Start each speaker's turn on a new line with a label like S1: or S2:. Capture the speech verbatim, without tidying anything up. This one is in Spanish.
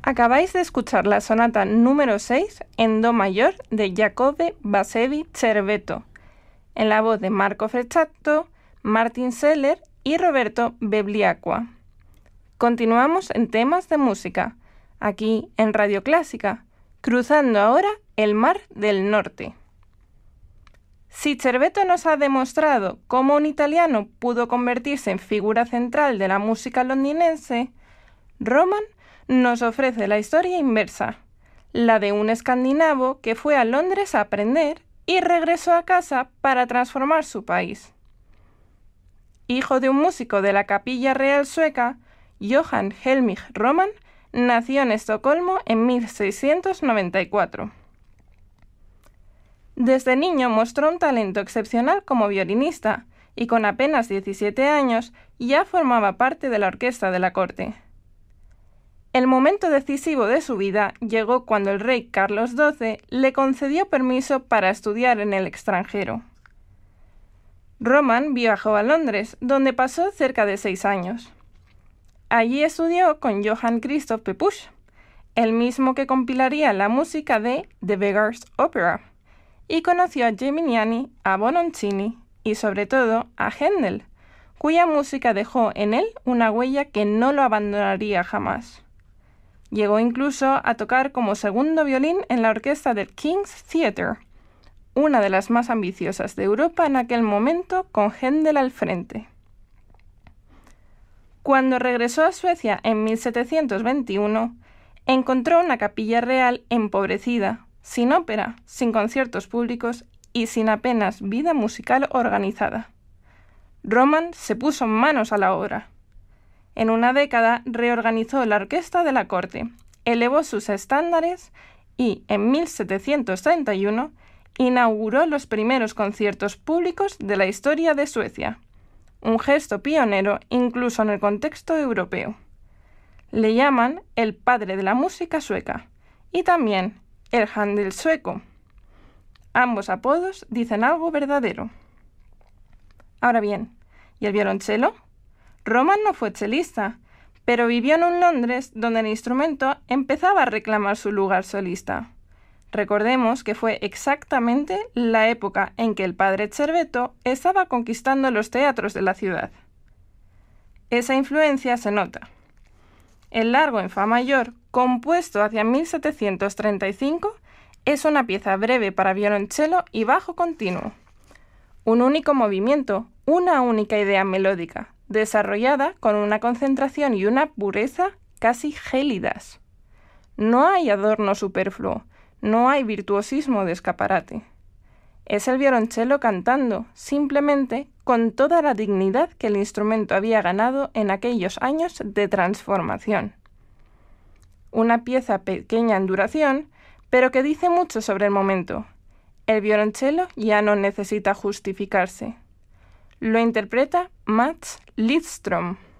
S1: Acabáis de escuchar la sonata número seis en do mayor de Jacobe Basevi Cerveto, en la voz de Marco Frecciato, Martin Seller y Roberto Bebliacqua. Continuamos en temas de música, aquí en Radio Clásica, cruzando ahora el Mar del Norte. Si Cerveto nos ha demostrado cómo un italiano pudo convertirse en figura central de la música londinense, Roman nos ofrece la historia inversa, la de un escandinavo que fue a Londres a aprender y regresó a casa para transformar su país. Hijo de un músico de la Capilla Real Sueca, Johan Helmig Roman nació en Estocolmo en mil seiscientos noventa y cuatro. Desde niño mostró un talento excepcional como violinista y con apenas diecisiete años ya formaba parte de la orquesta de la corte. El momento decisivo de su vida llegó cuando el rey Carlos doce le concedió permiso para estudiar en el extranjero. Roman viajó a Londres, donde pasó cerca de seis años. Allí estudió con Johann Christoph Pepusch, el mismo que compilaría la música de The Beggar's Opera, y conoció a Geminiani, a Bononcini y sobre todo a Händel, cuya música dejó en él una huella que no lo abandonaría jamás. Llegó incluso a tocar como segundo violín en la orquesta del King's Theatre, una de las más ambiciosas de Europa en aquel momento, con Händel al frente. Cuando regresó a Suecia en mil setecientos veintiuno, encontró una capilla real empobrecida, sin ópera, sin conciertos públicos y sin apenas vida musical organizada. Roman se puso manos a la obra. En una década reorganizó la orquesta de la corte, elevó sus estándares y, en mil setecientos treinta y uno, inauguró los primeros conciertos públicos de la historia de Suecia, un gesto pionero incluso en el contexto europeo. Le llaman el padre de la música sueca y también el Händel sueco. Ambos apodos dicen algo verdadero. Ahora bien, ¿y el violonchelo? Roman no fue chelista, pero vivió en un Londres donde el instrumento empezaba a reclamar su lugar solista. Recordemos que fue exactamente la época en que el padre Cerveto estaba conquistando los teatros de la ciudad. Esa influencia se nota. El largo en fa mayor, compuesto hacia mil setecientos treinta y cinco, es una pieza breve para violonchelo y bajo continuo. Un único movimiento, una única idea melódica, desarrollada con una concentración y una pureza casi gélidas. No hay adorno superfluo, no hay virtuosismo de escaparate. Es el violonchelo cantando, simplemente con toda la dignidad que el instrumento había ganado en aquellos años de transformación. Una pieza pequeña en duración, pero que dice mucho sobre el momento. El violonchelo ya no necesita justificarse. Lo interpreta Mats Lidström.